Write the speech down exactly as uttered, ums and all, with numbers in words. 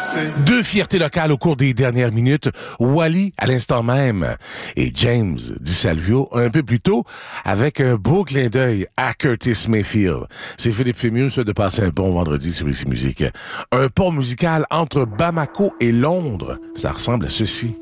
Deux fiertés locales au cours des dernières minutes. Wally, à l'instant même, et James DiSalvio, un peu plus tôt, avec un beau clin d'œil à Curtis Mayfield. C'est Philippe Fémieux, ça, de passer un bon vendredi sur Ici Musique. Un pont musical entre Bamako et Londres. Ça ressemble à ceci.